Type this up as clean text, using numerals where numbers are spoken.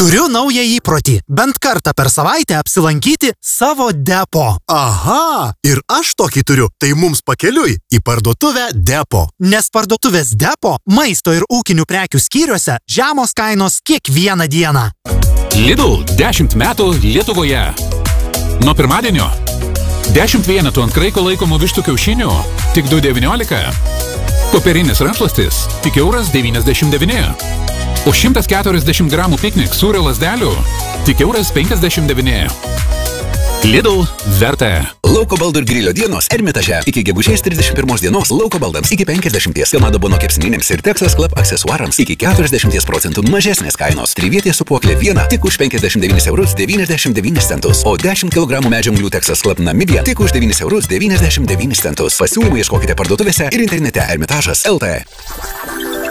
Turiu naują įprotį. Bent kartą per savaitę apsilankyti savo depo. Aha, ir aš tokį turiu. Tai mums pakeliui į parduotuvę depo. Nes parduotuvės depo maisto ir ūkinių prekių skyriuose žemos kainos kiekvieną dieną. Lidl 10 metų Lietuvoje. Nuo pirmadienio 10 vienetų ant kraiko laikomų vištų kiaušinių tik 2,19. Popierinis rankšluostis tik €99. O 140 gramų piknik sūrio lazdelių tik €59. Lidl verta. Lauko baldų ir grilio dienos Ermitaže. Iki gegužės 31 dienos lauko baldams iki 50, Kamado Bono kepsninėms ir Texas Club aksesuarams iki 40% mažesnės kainos. Trivietė supuoklė viena tik už €59,99, o 10 kg medžianglių Texas Club Namibija tik už €9,99. Pasiūlymų ieškokite parduotuvėse ir internete Ermitažas LT.